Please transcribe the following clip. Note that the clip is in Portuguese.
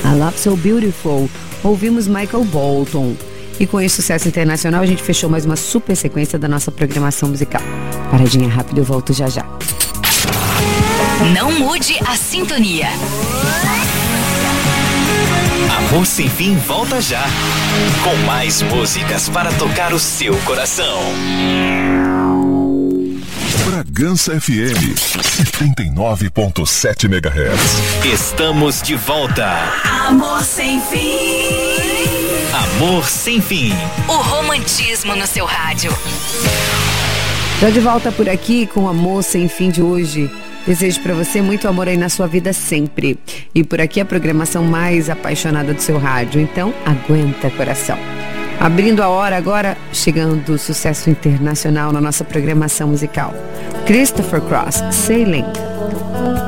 I Love So Beautiful. Ouvimos Michael Bolton. E com esse sucesso internacional, a gente fechou mais uma super sequência da nossa programação musical. Paradinha rápida, eu volto já já. Não mude a sintonia. Amor Sem Fim volta já, com mais músicas para tocar o seu coração. Bragança FM 79.7 MHz. Estamos de volta. Amor Sem Fim. Amor Sem Fim. O romantismo no seu rádio. Já de volta por aqui com o Amor Sem Fim de hoje. Desejo pra você muito amor aí na sua vida sempre. E por aqui a programação mais apaixonada do seu rádio. Então, aguenta, coração. Abrindo a hora agora, chegando o sucesso internacional na nossa programação musical. Christopher Cross, Sailing.